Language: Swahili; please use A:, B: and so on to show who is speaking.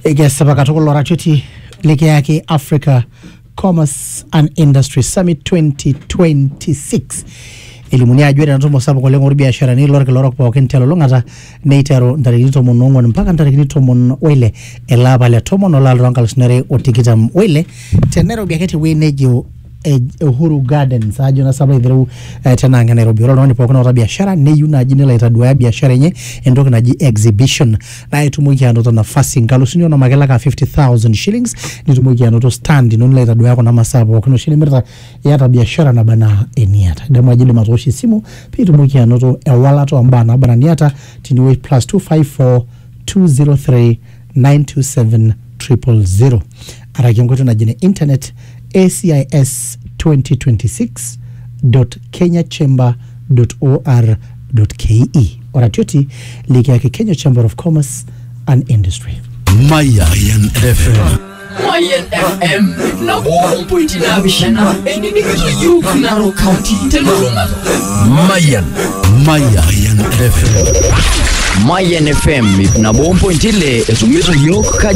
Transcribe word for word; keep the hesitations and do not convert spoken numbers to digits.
A: Egesaba katukolo rachoti leke yake Africa Commerce and Industry Summit twenty twenty-six. Elimunia ajwere na tumo sabu kwa lengo biashara ni lorke lorok pa wakenti alolongata neitaro ntarikini tomo nongo mpaka ntarikini tomo wele elaba le tomo no lalo rankal snere otikita wele tenero biaketi wenejo Uhuru Gardens ajo na sabu idhiru tena nga Nairobi rolo wani pa wakona biashara ne yuna jinela itaduwa biashara nye endoke na ji exhibition na itumuiki anoto na fasi ngalusunyo na magela ka fifty thousand shillings nitumuiki anoto stand nunula itaduwa kwa na masabu wakino shili mirta yata biashara na bana eniata demu ajili matoshi simu pia itumuiki anoto ewalato ambana bana niata tiniwe plus two five four two zero three nine two seven triple zero arakiongoto na jine internet A C I S twenty twenty-six dot kenya chamber dot or dot ke. Oratioti liki yake Kenya Chamber of Commerce and Industry.
B: Mayan F M.
C: Mayan F M. Na one point na bishana. Eni niki yu Narok County. Teluruma.
B: Mayan. Mayan F M.
C: Mayan F M. Na one point ile esumizo yok